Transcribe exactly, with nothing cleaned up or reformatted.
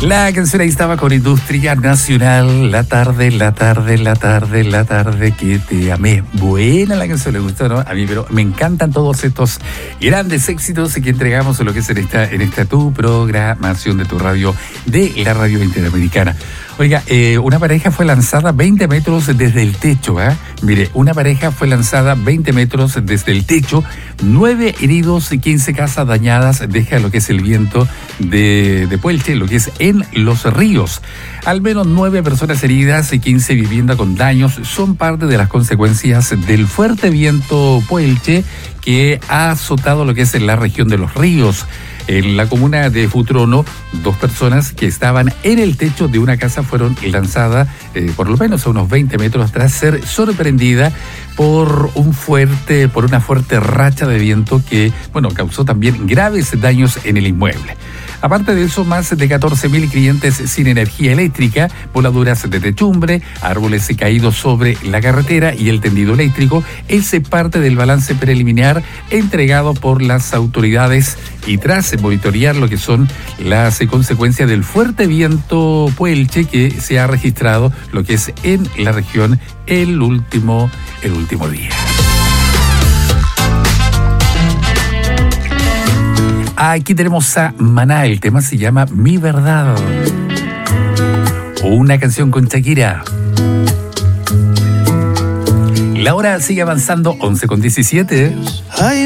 La canción ahí estaba con Industria Nacional. La tarde, la tarde, la tarde, la tarde que te amé. Buena la canción, le gustó, ¿no? A mí, pero me encantan todos estos grandes éxitos que entregamos en lo que es en esta, en esta tu programación de tu radio, de la radio interamericana. Oiga, eh, una pareja fue lanzada veinte metros desde el techo, ¿eh? Mire, una pareja fue lanzada veinte metros desde el techo, nueve heridos y quince casas dañadas, deja lo que es el viento de, de Puelche, lo que es en Los Ríos. Al menos nueve personas heridas y quince viviendas con daños son parte de las consecuencias del fuerte viento Puelche que ha azotado lo que es en la región de Los Ríos. En la comuna de Futrono, dos personas que estaban en el techo de una casa fueron lanzadas eh, por lo menos a unos veinte metros tras ser sorprendida por un fuerte, por una fuerte racha de viento que, bueno, causó también graves daños en el inmueble. Aparte de eso, más de catorce mil clientes sin energía eléctrica, voladuras de techumbre, árboles caídos sobre la carretera y el tendido eléctrico es parte del balance preliminar entregado por las autoridades y tras monitorear lo que son las consecuencias del fuerte viento Puelche que se ha registrado lo que es en la región el último, el último día. Aquí tenemos a Maná, el tema se llama Mi Verdad. Una canción con Shakira. La hora sigue avanzando, once con diecisiete.